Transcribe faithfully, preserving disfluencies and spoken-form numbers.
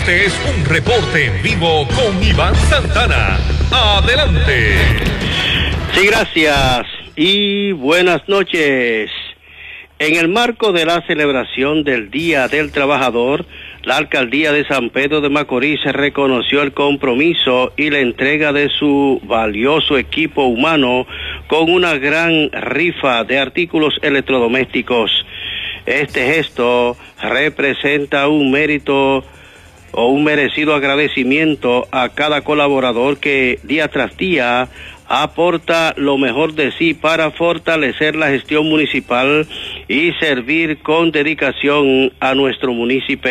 Este es un reporte en vivo con Iván Santana. Adelante. Sí, gracias y buenas noches. En el marco de la celebración del Día del Trabajador, la Alcaldía de San Pedro de Macorís reconoció el compromiso y la entrega de su valioso equipo humano con una gran rifa de artículos electrodomésticos. Este gesto representa un mérito o un merecido agradecimiento a cada colaborador que día tras día aporta lo mejor de sí para fortalecer la gestión municipal y servir con dedicación a nuestro municipio.